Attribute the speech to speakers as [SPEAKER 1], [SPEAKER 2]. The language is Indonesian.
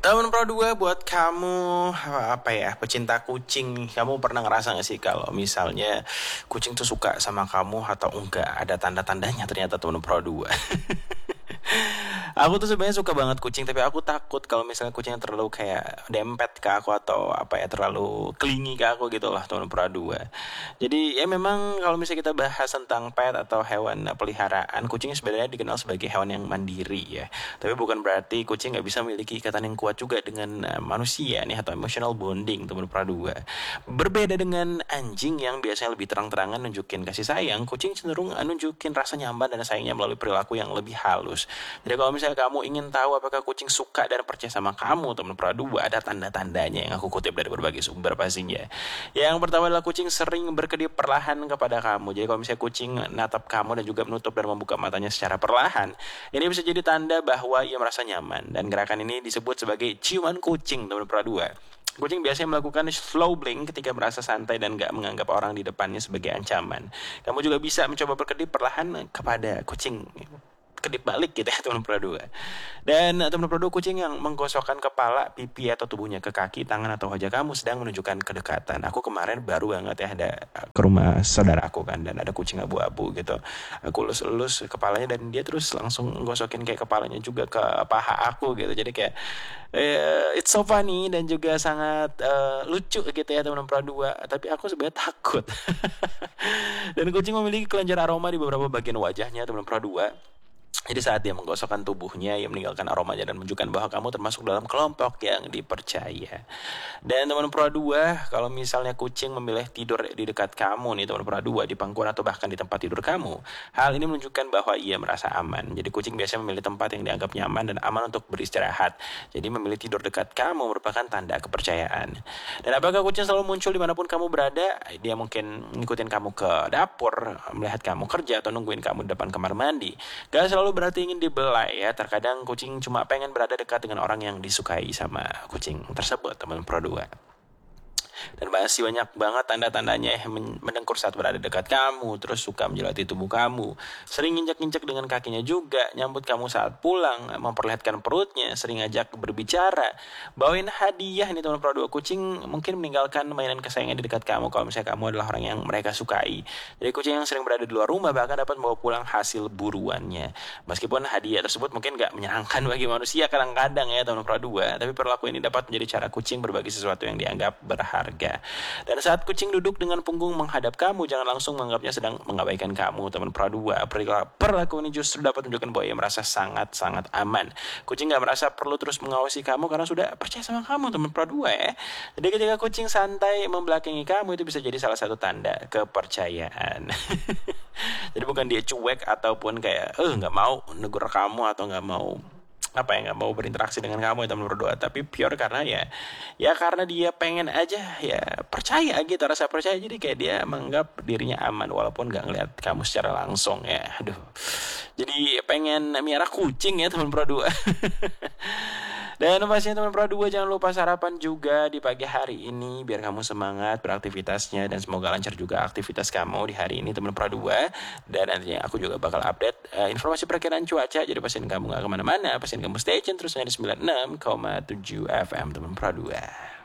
[SPEAKER 1] Tahun Pro 2 buat kamu pecinta kucing nih. Kamu pernah ngerasa gak sih kalau misalnya kucing tuh suka sama kamu atau enggak? Ada tanda-tandanya ternyata temen Pro 2. Aku tuh sebenarnya suka banget kucing, tapi aku takut kalau misalnya kucingnya terlalu kayak dempet ke aku atau terlalu clingy ke aku gitu lah teman Pro 2. Jadi ya memang kalau misalnya kita bahas tentang pet atau hewan peliharaan, kucing sebenarnya dikenal sebagai hewan yang mandiri ya. Tapi bukan berarti kucing nggak bisa memiliki ikatan yang kuat juga dengan manusia nih atau emotional bonding teman Pro 2. Berbeda dengan anjing yang biasanya lebih terang-terangan nunjukin kasih sayang, kucing cenderung nunjukin rasa nyaman dan sayangnya melalui perilaku yang lebih halus. Jadi kalau misalnya kamu ingin tahu apakah kucing suka dan percaya sama kamu, teman Pro 2, ada tanda-tandanya yang aku kutip dari berbagai sumber pastinya. Yang pertama adalah kucing sering berkedip perlahan kepada kamu. Jadi kalau misalnya kucing natap kamu dan juga menutup dan membuka matanya secara perlahan, ini bisa jadi tanda bahwa ia merasa nyaman. Dan gerakan ini disebut sebagai ciuman kucing, teman Pro 2. Kucing biasanya melakukan slow blink ketika merasa santai dan gak menganggap orang di depannya sebagai ancaman. Kamu juga bisa mencoba berkedip perlahan kepada kucing, kedip balik gitu ya teman Pro 2. Dan teman Pro 2, kucing yang menggosokkan kepala, pipi atau tubuhnya ke kaki, tangan atau wajah kamu sedang menunjukkan kedekatan. Aku kemarin baru banget ya ada ke rumah saudara aku kan, dan ada kucing abu-abu gitu. Aku elus-elus kepalanya dan dia terus langsung gosokin kayak kepalanya juga ke paha aku gitu. Jadi kayak it's so funny dan juga sangat lucu gitu ya teman Pro 2. Tapi aku sebenarnya takut. Dan kucing memiliki kelenjar aroma di beberapa bagian wajahnya teman Pro 2. Jadi saat dia menggosokkan tubuhnya, ia meninggalkan aromanya dan menunjukkan bahwa kamu termasuk dalam kelompok yang dipercaya. Dan teman Pro 2, kalau misalnya kucing memilih tidur di dekat kamu nih teman Pro 2, di pangkuan atau bahkan di tempat tidur kamu, hal ini menunjukkan bahwa ia merasa aman. Jadi kucing biasanya memilih tempat yang dianggap nyaman dan aman untuk beristirahat. Jadi memilih tidur dekat kamu merupakan tanda kepercayaan. Dan apakah kucing selalu muncul dimanapun kamu berada? Dia mungkin ngikutin kamu ke dapur, melihat kamu kerja, atau nungguin kamu di depan kamar mandi. Gak selalu berarti ingin dibelai ya. Terkadang kucing cuma pengen berada dekat dengan orang yang disukai sama kucing tersebut teman Pro 2. Dan masih banyak banget tanda-tandanya mendengkur saat berada dekat kamu, terus suka menjelati tubuh kamu, sering injak-injak dengan kakinya juga, nyambut kamu saat pulang, memperlihatkan perutnya, sering ajak berbicara, bawain hadiah nih teman Pro 2. Kucing mungkin meninggalkan mainan kesayangan di dekat kamu kalau misalnya kamu adalah orang yang mereka sukai. Jadi kucing yang sering berada di luar rumah bahkan dapat membawa pulang hasil buruannya. Meskipun hadiah tersebut mungkin gak menyenangkan bagi manusia kadang-kadang ya teman Pro 2, tapi perilaku ini dapat menjadi cara kucing berbagi sesuatu yang dianggap berharga. Dan saat kucing duduk dengan punggung menghadap kamu, jangan langsung menganggapnya sedang mengabaikan kamu teman Pro 2. Perilaku ini justru dapat menunjukkan bahwa ia merasa sangat-sangat aman. Kucing gak merasa perlu terus mengawasi kamu karena sudah percaya sama kamu teman Pro 2 ya. Jadi ketika kucing santai membelakangi kamu, itu bisa jadi salah satu tanda kepercayaan. Jadi bukan dia cuek ataupun kayak gak mau negur kamu atau gak mau nggak mau berinteraksi dengan kamu ya teman Pro 2, tapi pure karena ya karena dia pengen aja ya percaya gitu, rasa percaya. Jadi kayak dia menganggap dirinya aman walaupun nggak ngeliat kamu secara langsung ya. Jadi pengen miara kucing ya teman Pro 2. Dan pastinya teman Pro 2, jangan lupa sarapan juga di pagi hari ini biar kamu semangat beraktivitasnya, dan semoga lancar juga aktivitas kamu di hari ini teman Pro 2. Dan nantinya aku juga bakal update informasi perkiraan cuaca, jadi pastiin kamu gak kemana-mana, pastiin kamu stay tune terus di 96,7 FM teman Pro 2.